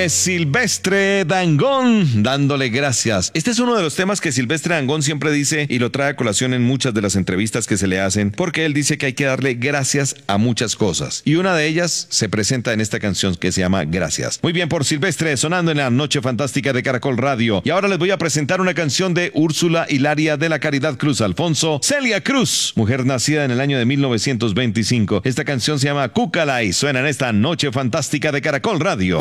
Silvestre Dangond, dándole gracias. Este es uno de los temas que Silvestre Dangond siempre dice y lo trae a colación en muchas de las entrevistas que se le hacen, porque él dice que hay que darle gracias a muchas cosas. Y una de ellas se presenta en esta canción que se llama Gracias. Muy bien por Silvestre, sonando en la Noche Fantástica de Caracol Radio. Y ahora les voy a presentar una canción de Úrsula Hilaria de la Caridad Cruz Alfonso, Celia Cruz, mujer nacida en el año de 1925. Esta canción se llama Cúcala y suena en esta Noche Fantástica de Caracol Radio.